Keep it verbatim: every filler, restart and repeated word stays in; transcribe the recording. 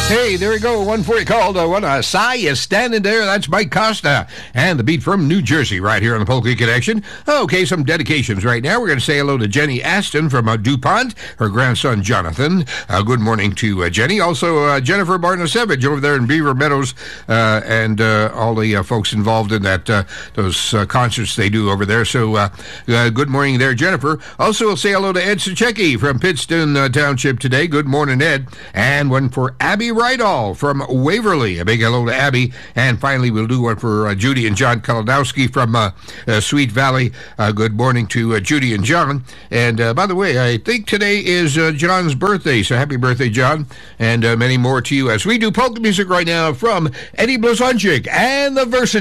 Hey, there we go. One for you called. Uh, one uh, Cy is standing there. That's Mike Costa. And the beat from New Jersey right here on the Polka Connection. Okay, some dedications right now. We're going to say hello to Jenny Aston from uh, DuPont, her grandson Jonathan. Uh, good morning to uh, Jenny. Also, uh, Jennifer Barnasevich over there in Beaver Meadows, uh, and uh, all the uh, folks involved in that uh, those uh, concerts they do over there. So, uh, uh, good morning there, Jennifer. Also, we'll say hello to Ed Sachecki from Pittston uh, Township today. Good morning, Ed. And one for Abby Rydall from Waverly. A big hello to Abby. And finally, we'll do one for uh, Judy and John Kalinowski from uh, uh, Sweet Valley. Uh, good morning to uh, Judy and John. And uh, by the way, I think today is uh, John's birthday, so happy birthday, John. And uh, many more to you as we do polka music right now from Eddie Blazonczyk and the Versa